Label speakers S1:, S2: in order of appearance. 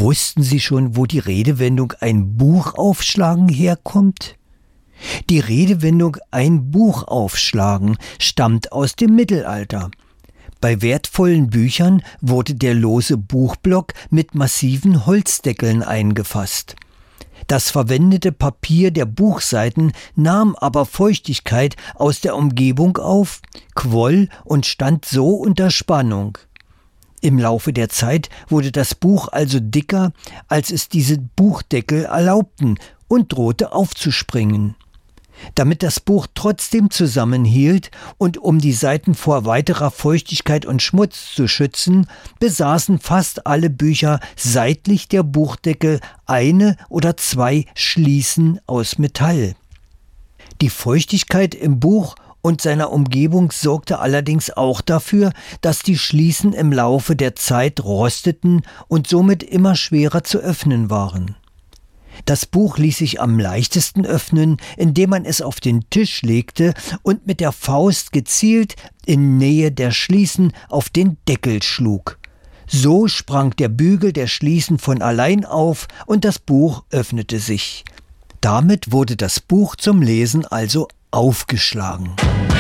S1: Wussten Sie schon, wo die Redewendung ein Buch aufschlagen herkommt? Die Redewendung ein Buch aufschlagen stammt aus dem Mittelalter. Bei wertvollen Büchern wurde der lose Buchblock mit massiven Holzdeckeln eingefasst. Das verwendete Papier der Buchseiten nahm aber Feuchtigkeit aus der Umgebung auf, quoll und stand so unter Spannung. Im Laufe der Zeit wurde das Buch also dicker, als es diese Buchdeckel erlaubten, und drohte aufzuspringen. Damit das Buch trotzdem zusammenhielt und um die Seiten vor weiterer Feuchtigkeit und Schmutz zu schützen, besaßen fast alle Bücher seitlich der Buchdeckel eine oder zwei Schließen aus Metall. Die Feuchtigkeit im Buch und seiner Umgebung sorgte allerdings auch dafür, dass die Schließen im Laufe der Zeit rosteten und somit immer schwerer zu öffnen waren. Das Buch ließ sich am leichtesten öffnen, indem man es auf den Tisch legte und mit der Faust gezielt in Nähe der Schließen auf den Deckel schlug. So sprang der Bügel der Schließen von allein auf und das Buch öffnete sich. Damit wurde das Buch zum Lesen also aufgeschlagen.